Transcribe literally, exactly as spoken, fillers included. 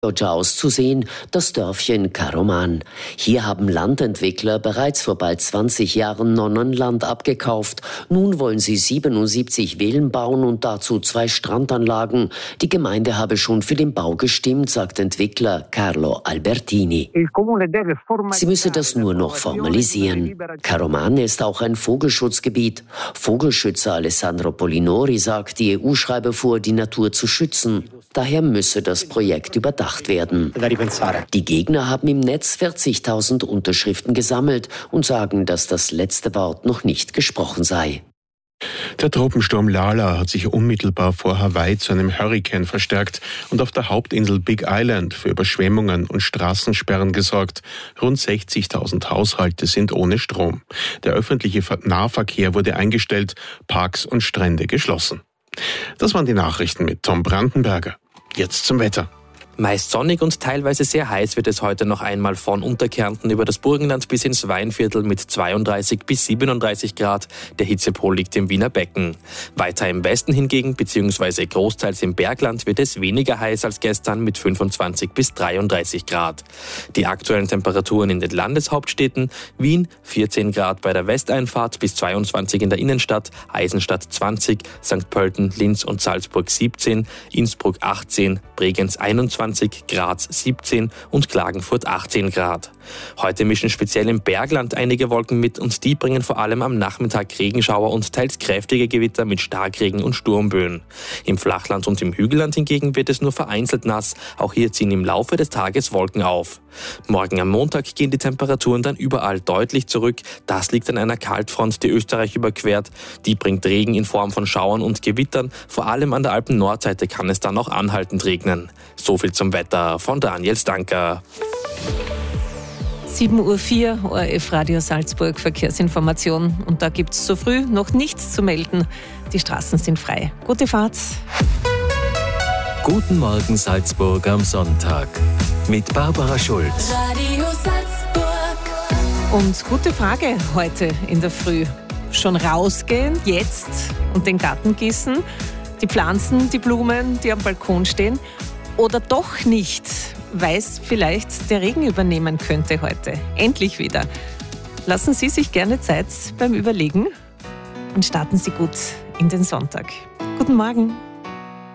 auszusehen, das Dörfchen Karoman. Hier haben Landentwickler bereits vor bald zwanzig Jahren Nonnenland abgekauft. Nun wollen sie siebenundsiebzig Villen bauen und dazu zwei Strandanlagen. Die Gemeinde habe schon für den Bau gestimmt, sagt Entwickler Carlo Albertini. Sie müsse das nur noch formalisieren. Karoman ist auch ein Vogelschutzgebiet. Vogelschützer Alessandro Polinori sagt, die E U schreibe vor, die Natur zu schützen. Daher müsse das Projekt überdacht werden. Die Gegner haben im Netz vierzigtausend Unterschriften gesammelt und sagen, dass das letzte Wort noch nicht gesprochen sei. Der Tropensturm Lala hat sich unmittelbar vor Hawaii zu einem Hurrikan verstärkt und auf der Hauptinsel Big Island für Überschwemmungen und Straßensperren gesorgt. Rund sechzigtausend Haushalte sind ohne Strom. Der öffentliche Nahverkehr wurde eingestellt, Parks und Strände geschlossen. Das waren die Nachrichten mit Tom Brandenberger. Jetzt zum Wetter. Meist sonnig und teilweise sehr heiß wird es heute noch einmal von Unterkärnten über das Burgenland bis ins Weinviertel mit zweiunddreißig bis siebenunddreißig Grad. Der Hitzepol liegt im Wiener Becken. Weiter im Westen hingegen, beziehungsweise großteils im Bergland, wird es weniger heiß als gestern mit fünfundzwanzig bis dreiunddreißig Grad. Die aktuellen Temperaturen in den Landeshauptstädten: Wien vierzehn Grad bei der Westeinfahrt bis zweiundzwanzig in der Innenstadt, Eisenstadt zwanzig, Sankt Pölten, Linz und Salzburg siebzehn, Innsbruck achtzehn, Bregenz einundzwanzig, Graz siebzehn und Klagenfurt achtzehn Grad. Heute mischen speziell im Bergland einige Wolken mit und die bringen vor allem am Nachmittag Regenschauer und teils kräftige Gewitter mit Starkregen und Sturmböen. Im Flachland und im Hügelland hingegen wird es nur vereinzelt nass. Auch hier ziehen im Laufe des Tages Wolken auf. Morgen am Montag gehen die Temperaturen dann überall deutlich zurück. Das liegt an einer Kaltfront, die Österreich überquert. Die bringt Regen in Form von Schauern und Gewittern. Vor allem an der Alpen-Nordseite kann es dann auch anhaltend regnen. So viel zum Wetter von Daniel Stanker. sieben Uhr vier, O R F Radio Salzburg, Verkehrsinformation. Und da gibt es so früh noch nichts zu melden. Die Straßen sind frei. Gute Fahrt. Guten Morgen Salzburg am Sonntag mit Barbara Schulz. Radio Salzburg. Und gute Frage heute in der Früh. Schon rausgehen, jetzt, und den Garten gießen? Die Pflanzen, die Blumen, die am Balkon stehen? Oder doch nicht, weil es vielleicht der Regen übernehmen könnte heute. Endlich wieder. Lassen Sie sich gerne Zeit beim Überlegen und starten Sie gut in den Sonntag. Guten Morgen.